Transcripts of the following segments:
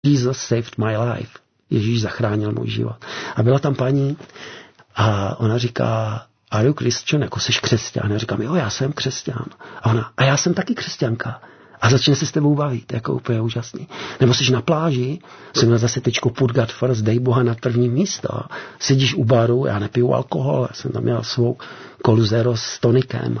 Jesus saved my life. Ježíš zachránil můj život. A byla tam paní a ona říká, are you Christian, jako jsi křesťan? Já říkám, jo, já jsem křesťan. A ona, a já jsem taky křesťanka. A začne se s tebou bavit, jako úplně úžasný. Nebo jsi na pláži, jsem měl zase tečku put God first, dej Boha na první místo. Sedíš u baru, já nepiju alkohol, já jsem tam měl svou kolu zero s tonikem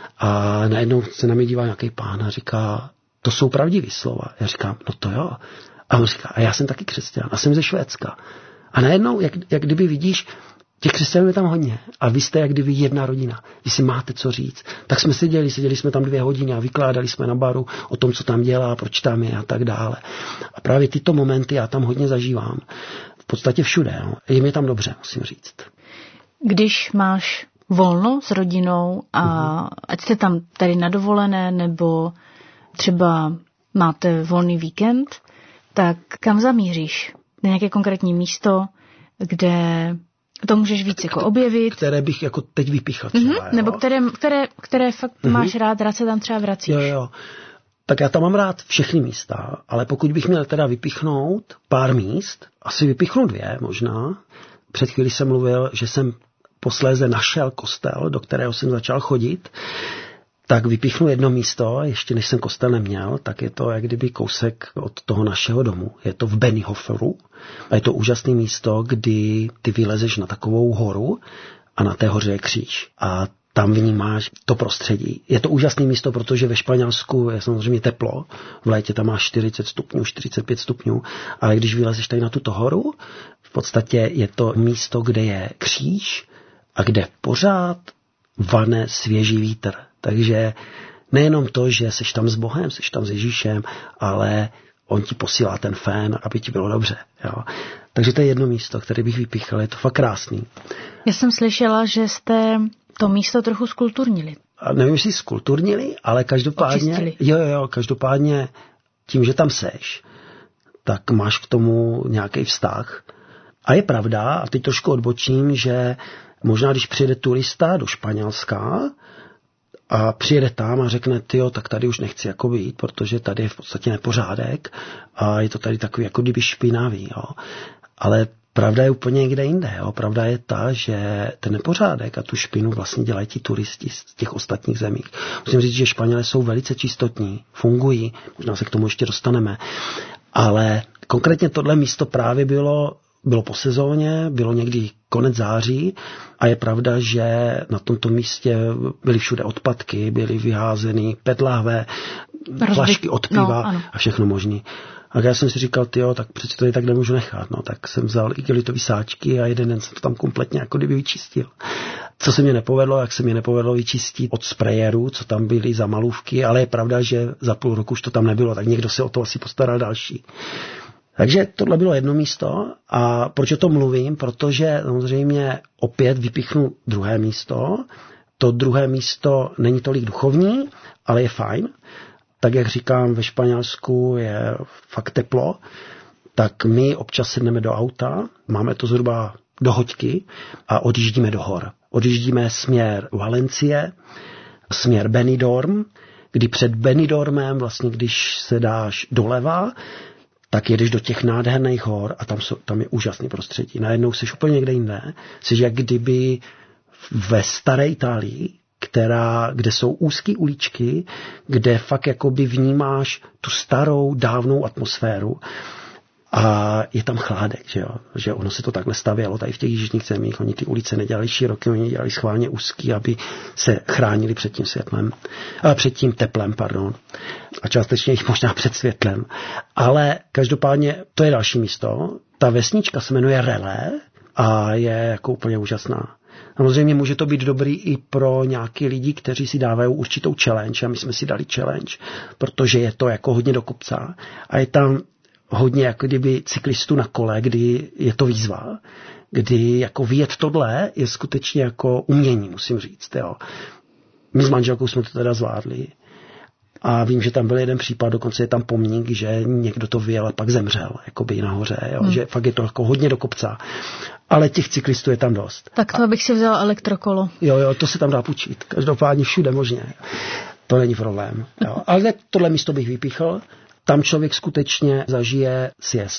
a najednou se na mě dívá nějaký pán a říká, to jsou pravdivý slova. Já říkám, no to jo. A on říká, a já jsem taky křesťan a jsem ze Švédska. A najednou, jak kdyby vidíš, těch křesťanů je tam hodně. A vy jste jak kdyby jedna rodina. Vy si máte co říct. Tak jsme seděli jsme tam 2 hodiny a vykládali jsme na baru o tom, co tam dělá, proč tam je a tak dále. A právě tyto momenty já tam hodně zažívám. V podstatě všude. No. Je mi tam dobře, musím říct. Když máš volno s rodinou a ať jste tam tady na dovolené nebo třeba máte volný víkend, tak kam zamíříš? Na nějaké konkrétní místo, kde to můžeš víc jako objevit. Které bych jako teď vypíchl třeba. Nebo které fakt máš rád se tam třeba vracíš. Jo. Tak já tam mám rád všechny místa, ale pokud bych měl teda vypíchnout pár míst, asi vypíchnu 2 možná. Před chvílí jsem mluvil, že jsem posléze našel kostel, do kterého jsem začal chodit, tak vypíchnu jedno místo, ještě než jsem kostel neměl, tak je to jak kdyby kousek od toho našeho domu. Je to v Benihoferu a je to úžasné místo, kdy ty vylezeš na takovou horu a na té hoře je kříž. A tam vnímáš to prostředí. Je to úžasné místo, protože ve Španělsku je samozřejmě teplo. V létě tam máš 40 stupňů, 45 stupňů, ale když vylezeš tady na tuto horu, v podstatě je to místo, kde je kříž a kde pořád vane svěží vítr. Takže nejenom to, že seš tam s Bohem, seš tam s Ježíšem, ale on ti posílá ten fén, aby ti bylo dobře. Jo. Takže to je jedno místo, které bych vypíchal. Je to fakt krásný. Já jsem slyšela, že jste to místo trochu zkulturnili. A nevím, jestli zkulturnili, ale každopádně, každopádně tím, že tam seš, tak máš k tomu nějaký vztah. A je pravda, a teď trošku odbočím, že možná, když přijede turista do Španělska a přijede tam a řekne, tyjo, tak tady už nechci jako být, protože tady je v podstatě nepořádek a je to tady takový jako kdyby špinavý. Jo. Ale pravda je úplně někde jinde. Jo. Pravda je ta, že ten nepořádek a tu špinu vlastně dělají ti turisti z těch ostatních zemí. Musím říct, že Španělé jsou velice čistotní, fungují, možná se k tomu ještě dostaneme, ale konkrétně tohle místo právě bylo po sezóně, bylo někdy konec září a je pravda, že na tomto místě byly všude odpadky, byly vyházeny PET lahve, flašky od piva a všechno možný. A já jsem si říkal, tyjo, tak přece to je tak nemůžu nechat. No, tak jsem vzal igelitový sáčky a jeden den jsem to tam kompletně jako kdyby vyčistil. Co se mi nepovedlo, jak se mi nepovedlo vyčistit od sprayerů, co tam byly za malůvky, ale je pravda, že za půl roku už to tam nebylo, tak někdo se o to asi postaral další. Takže tohle bylo jedno místo a proč o tom mluvím? Protože samozřejmě opět vypíchnu druhé místo. To druhé místo není tolik duchovní, ale je fajn. Tak jak říkám, ve Španělsku je fakt teplo, tak my občas sedneme do auta, máme to zhruba do hoďky a odjíždíme do hor. Odjíždíme směr Valencie, směr Benidorm, kdy před Benidormem, vlastně když se dáš doleva, tak jedeš do těch nádherných hor a tam je úžasný prostředí. Najednou jsi úplně někde jinde. Jsi jak kdyby ve staré Itálii, kde jsou úzké uličky, kde fakt jakoby vnímáš tu starou, dávnou atmosféru. A je tam chládek, že ono se to takhle stavělo tady v těch jižních zemích. Oni ty ulice nedělali široké, oni dělali schválně úzký, aby se chránili před tím před tím teplem, a částečně i možná před světlem. Ale každopádně to je další místo. Ta vesnička se jmenuje Relé a je jako úplně úžasná. Samozřejmě může to být dobrý i pro nějaký lidi, kteří si dávají určitou challenge a my jsme si dali challenge, protože je to jako hodně do kopca a je tam hodně jako kdyby cyklistů na kole, kdy je to výzva, kdy jako vyjet tohle je skutečně jako umění, musím říct. Jo. My s manželkou jsme to teda zvládli a vím, že tam byl jeden případ, dokonce je tam pomník, že někdo to vyjel a pak zemřel, jakoby nahoře, jo, že fakt je to jako hodně do kopca. Ale těch cyklistů je tam dost. Tak to bych si vzal elektrokolo. Jo, to se tam dá půjčit. Každopádně všude možně. To není problém. Jo. Ale tohle místo bych vypíchl. Tam člověk skutečně zažije sjezd.